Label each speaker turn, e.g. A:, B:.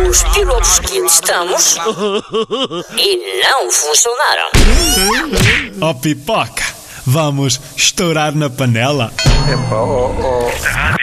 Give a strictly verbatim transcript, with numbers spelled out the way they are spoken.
A: os pilotos que testamos e não funcionaram.
B: Oh, pipoca, vamos estourar na panela?
C: Epá, oh, oh.